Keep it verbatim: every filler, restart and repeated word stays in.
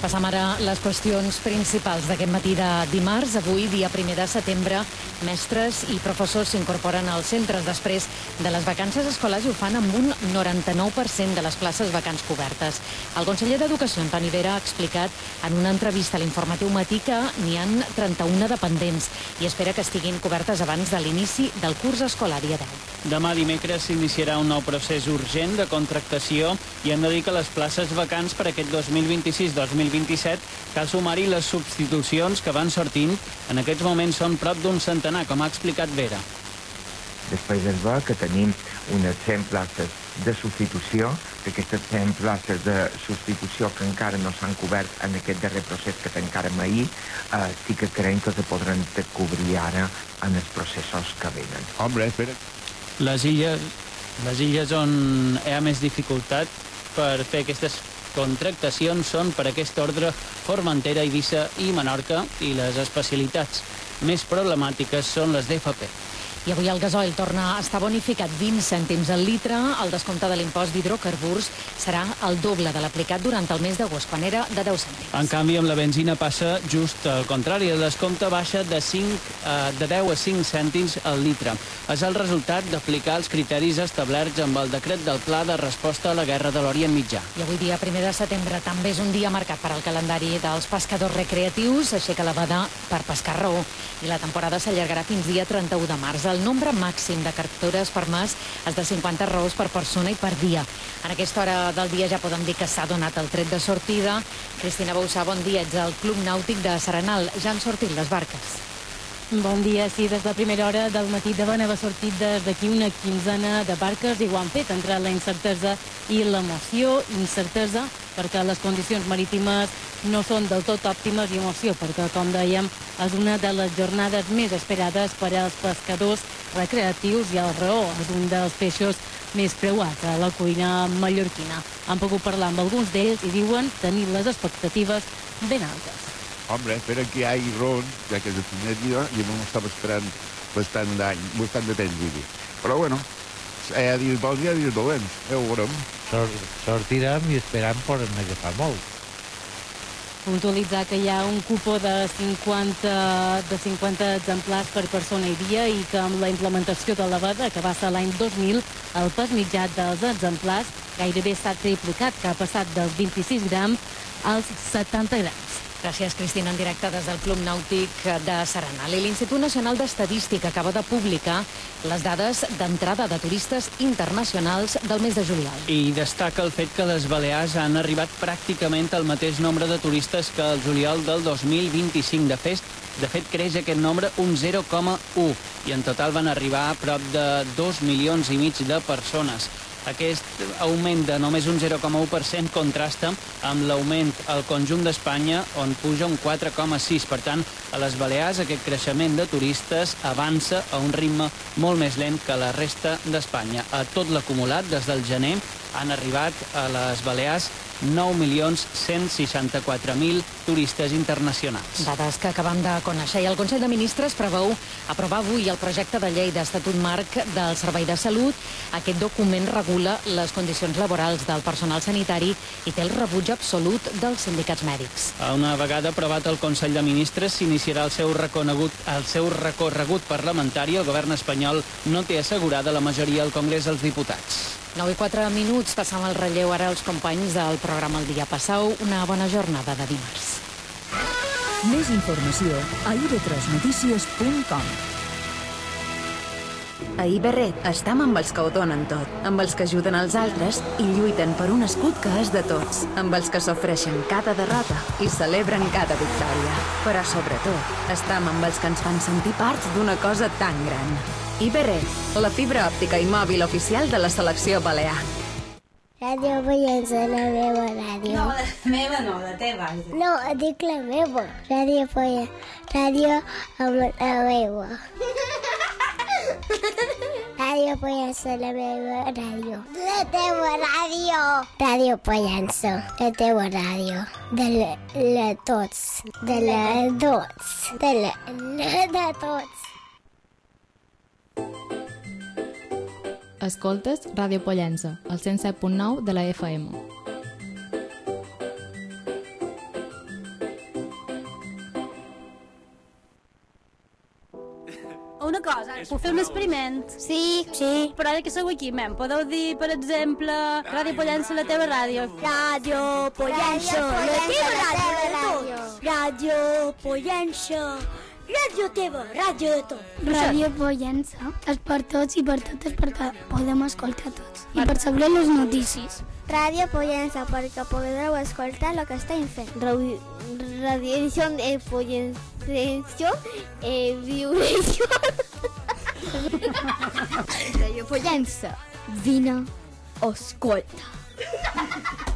Repassam ara les qüestions principals d'aquest matí de dimarts. Avui, dia primer de setembre, mestres i professors s'incorporen als centres després de les vacances escolars i ho fan amb un noranta-nou per cent de les places vacants cobertes. El conseller d'Educació, Antoni Vera, ha explicat en una entrevista a l'Informatiu Matí que n'hi han trenta-una dependents i espera que estiguin cobertes abans de l'inici del curs escolar dia deu. Demà dimecres s'iniciarà un nou procés urgent de contractació i hem de dir que les places vacants per aquest dos mil vint-i-sis dos mil vint-i-set cal sumar-hi les substitucions que van sortint. En aquests moments són prop d'un centenar, com ha explicat Vera. Després es veu que tenim unes cent places de substitució, que aquestes cent places de substitució que encara no s'han cobert en aquest darrer procés que tancarem ahir, eh, sí que creiem que se podran cobrir ara en els processos que venen. Hombre, espera. Les illes, les illes on hi ha més dificultat per fer aquestes contractacions són per aquest ordre Formentera, Eivissa i Menorca, i les especialitats més problemàtiques són les d'F P. I avui el gasoil torna a estar bonificat vint cèntims al litre. El descompte de l'impost d'hidrocarburs serà el doble de l'aplicat durant el mes d'agost, quan era de deu cèntims. En canvi, amb la benzina passa just al contrari. El descompte baixa de, cinc, de deu a cinc cèntims al litre. És el resultat d'aplicar els criteris establerts amb el decret del Pla de Resposta a la Guerra de l'Orient Mitjà. I avui, dia primer de setembre, també és un dia marcat per al calendari dels pescadors recreatius. S'aixeca la veda per pescar raó i la temporada s'allargarà fins dia trenta-u de març. El nombre màxim de captures per mas és de cinquanta raus per persona i per dia. En aquesta hora del dia ja podem dir que s'ha donat el tret de sortida. Cristina Boussà, bon dia. Ets al Club Nàutic de Serenal. Ja han sortit les barques. Bon dia. Sí, des de primera hora del matí de Bona ha sortit des d'aquí una quinzena de barques i ho han fet entre la incertesa i l'emoció. Incertesa perquè les condicions marítimes no són del tot òptimes i emoció perquè, com dèiem, és una de les jornades més esperades per als pescadors recreatius i el raó és un dels peixos més preuats a la cuina mallorquina. Han pogut parlar amb alguns d'ells i diuen tenir les expectatives ben altes. Hombre, espera que hi hagi ron, ja que és el primer dia, i no m'estava esperant bastant d'any, bastant de temps, vull dir. Però, bueno, hi ha dies bons i hi ha dies dolents, ja ho veurem. Sortirem i esperam poden agafar molt. Puntualitzar que hi ha un cupó de cinquanta, de cinquanta exemplars per persona i dia i que amb la implementació de la veda, que va ser l'any dos mil, el pes mitjà dels exemplars gairebé s'ha triplicat, que ha passat dels vint-i-sis grams als setanta grams. Gràcies, Cristina, en directe des del Club Nàutic de Serenal. I l'Institut Nacional d'Estadística acaba de publicar les dades d'entrada de turistes internacionals del mes de juliol. I destaca el fet que les Balears han arribat pràcticament al mateix nombre de turistes que el juliol del dos mil vint-i-cinc. De fet, de fet creix aquest nombre un zero coma u i en total van arribar a prop de dos milions i mig de persones. Aquest augment de només un zero coma u per cent contrasta amb l'augment al conjunt d'Espanya, on puja un quatre coma sis. Per tant, a les Balears aquest creixement de turistes avança a un ritme molt més lent que la resta d'Espanya. A tot l'acumulat, des del gener, han arribat a les Balears nou milions cent seixanta-quatre mil turistes internacionals. Dades que acabem de conèixer. I el Consell de Ministres preveu aprovar avui el projecte de llei d'Estatut Marc del Servei de Salut. Aquest document regula les condicions laborals del personal sanitari i té el rebuig absolut dels sindicats mèdics. Una vegada aprovat el Consell de Ministres, s'iniciarà el seu reconegut, el seu recorregut parlamentari. El govern espanyol no té assegurada la majoria al Congrés dels Diputats. nou i quatre minuts, passam el relleu ara als companys del programa El Dia. Passau una bona jornada de dimarts. Més informació a i be tres notícies punt com. A Iberret estem amb els que ho donen tot, amb els que ajuden els altres i lluiten per un escut que és de tots, amb els que sofreixen cada derrota i celebren cada victòria. Però sobretot, estem amb els que ens fan sentir parts d'una cosa tan gran. Iberret, la fibra òptica i mòbil oficial de la selecció balear. Ràdio Pollença, la meva ràdio. No, la meva no, la teva. No, dic la meva. Ràdio Pollença, ràdio amb la meva. Ràdio Pollença, la meva ràdio. La teva ràdio. Ràdio Pollença, la teva ràdio. De la, la tots. De la tots. De la, la de tots. Escoltes Ràdio Pollença, al cent set punt nou de la F M. Una cosa, puc fer un experiment? Sí, sí. Però ara que sou aquí, mem, podeu dir, per exemple, Ràdio Pollença, la teva ràdio. Ràdio Pollença, la teva ràdio. Ràdio Pollença, ràdio teva, ràdio de tot. Ràdio Pollença és per tots i per totes perquè podem escoltar tots. I per saber les notícies. Ràdio Pollença, perquè podreu escoltar el que estem fent. Radiació de Pollença. Eh, violació. Ràdio Pollença. Vine, escolta.